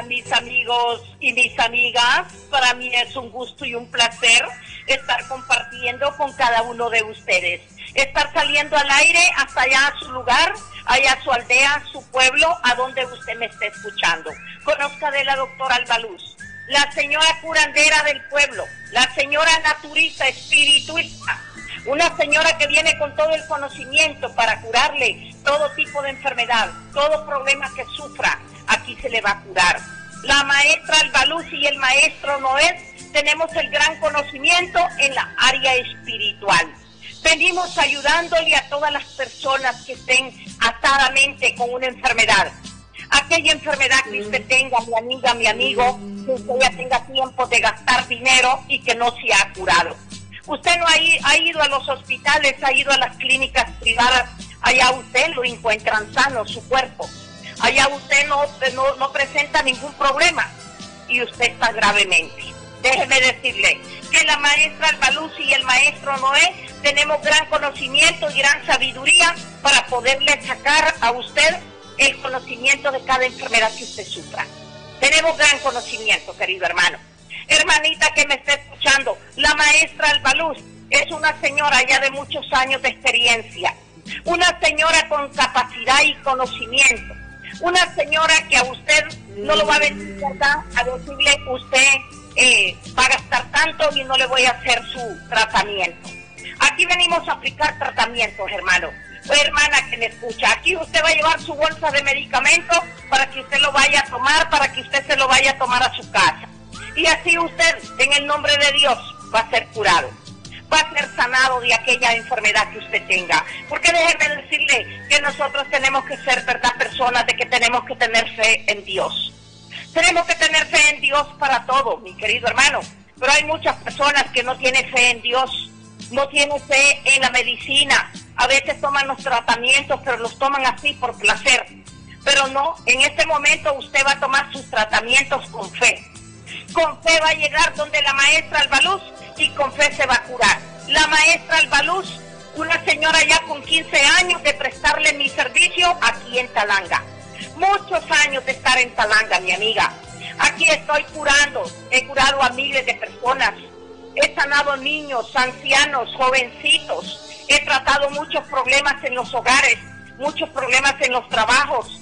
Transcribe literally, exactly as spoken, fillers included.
mis amigos y mis amigas? Para mí es un gusto y un placer estar compartiendo con cada uno de ustedes. Estar saliendo al aire hasta allá a su lugar, allá a su aldea, su pueblo, a donde usted me esté escuchando. Conozca de la doctora Alba Luz, la señora curandera del pueblo, la señora naturista, espirituista, una señora que viene con todo el conocimiento para curarle todo tipo de enfermedad, todo problema que sufra, aquí se le va a curar. La maestra Alba Luz y el maestro Noé tenemos el gran conocimiento en la área espiritual. Venimos ayudándole a todas las personas que estén atadamente con una enfermedad. Aquella enfermedad que usted tenga, mi amiga, mi amigo, que usted ya tenga tiempo de gastar dinero y que no se ha curado. Usted no ha, ha ido a los hospitales, ha ido a las clínicas privadas, allá usted lo encuentran sano, su cuerpo. Allá usted no, no, no presenta ningún problema y usted está gravemente. Déjeme decirle que la maestra Alba Luz y el maestro Noé tenemos gran conocimiento y gran sabiduría para poderle sacar a usted el conocimiento de cada enfermedad que usted sufra. Tenemos gran conocimiento, querido hermano. Hermanita que me esté escuchando, la maestra Alba Luz es una señora ya de muchos años de experiencia, una señora con capacidad y conocimiento, una señora que a usted no lo va a decir, ¿verdad? A decirle, usted eh, va a gastar tanto y no le voy a hacer su tratamiento. Aquí venimos a aplicar tratamientos, hermano. O hermana que me escucha, aquí usted va a llevar su bolsa de medicamentos para que usted lo vaya a tomar, para que usted se lo vaya a tomar a su casa. Y así usted, en el nombre de Dios, va a ser curado. Va a ser sanado de aquella enfermedad que usted tenga. Porque déjeme decirle que nosotros tenemos que ser, ¿verdad?, personas de que tenemos que tener fe en Dios. Tenemos que tener fe en Dios para todo, mi querido hermano. Pero hay muchas personas que no tienen fe en Dios, no tienen fe en la medicina. A veces toman los tratamientos, pero los toman así por placer. Pero no, en este momento usted va a tomar sus tratamientos con fe. Con fe va a llegar donde la maestra Alba Luz y con fe se va a curar. La maestra Alba Luz, una señora ya con quince años de prestarle mi servicio aquí en Talanga. Muchos años de estar en Talanga, mi amiga. Aquí estoy curando, he curado a miles de personas. He sanado niños, ancianos, jovencitos. He tratado muchos problemas en los hogares, muchos problemas en los trabajos.